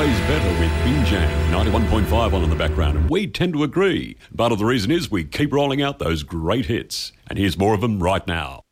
goes better with Binjang 91.5 on in the background, and we tend to agree. Part of the reason is we keep rolling out those great hits. And here's more of them right now.